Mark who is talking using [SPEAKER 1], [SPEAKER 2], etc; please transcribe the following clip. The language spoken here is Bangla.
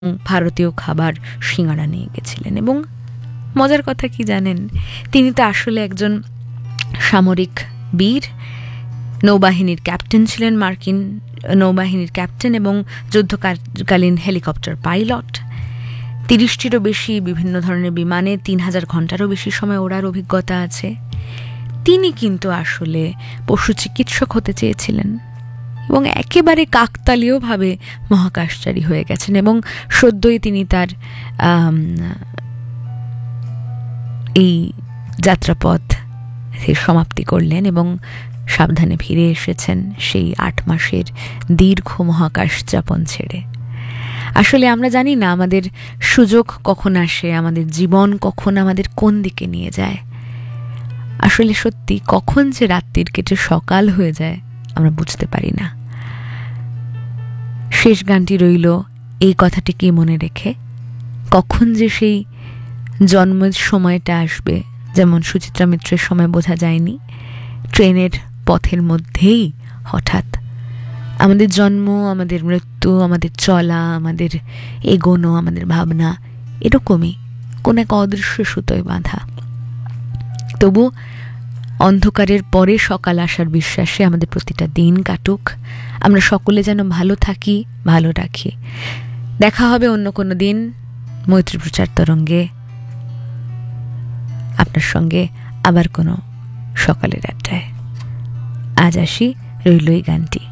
[SPEAKER 1] ভারতীয় খাবার সিঙ্গারা নিয়ে গেছিলেন। এবং মজার কথা কি জানেন, তিনি তো আসলে একজন সামরিক বীর, নৌবাহিনীর ক্যাপ্টেন ছিলেন, মার্কিন নৌবাহিনীর ক্যাপ্টেন এবং যুদ্ধকালীন হেলিকপ্টার পাইলট। 30টিরও বেশি বিভিন্ন ধরনের বিমানে 3000 ঘন্টারও বেশি সময় ওড়ার অভিজ্ঞতা আছে। তিনি কিন্তু আসলে পশু চিকিৎসক হতে চেয়েছিলেন এবং একেবারে কাকতালীয়ভাবে মহাকাশচারী হয়ে গেছেন এবং সদ্যই তিনি তার এই যাত্রাপথ সমাপ্তি করলেন এবং সাবধানে ফিরে এসেছেন সেই 8 মাসের দীর্ঘ মহাকাশ যাপন ছেড়ে। আসলে আমরা জানি না আমাদের সুযোগ কখন আসে, আমাদের জীবন কখন আমাদের কোন দিকে নিয়ে যায়। আসলে সত্যি কখন যে রাত্রির কেটে সকাল হয়ে যায় আমরা বুঝতে পারি না। শেষ গানটি রইল এই কথাটিকে মনে রেখে, কখন যে সেই জন্মের সময়টা আসবে, যেমন সুচিত্রা মিত্রের সময় বোঝা যায়নি, ট্রেনের পথের মধ্যেই হঠাৎ আমাদের জন্ম, আমাদের মৃত্যু, আমাদের চলা, আমাদের এগোনো, আমাদের ভাবনা এরকমই কোন এক অদৃশ্য সুতোয় বাঁধা। তবু অন্ধকারের পরে সকাল আসার বিশ্বাসে আমাদের প্রতিটা দিন কাটুক, আমরা সকলে যেন ভালো থাকি, ভালো রাখি। দেখা হবে অন্য কোনো দিন মৈত্রী প্রচার তরঙ্গে আপনার সঙ্গে আবার কোনো সকালের আড্ডায়। আজ আসি, রইল এই গানটি।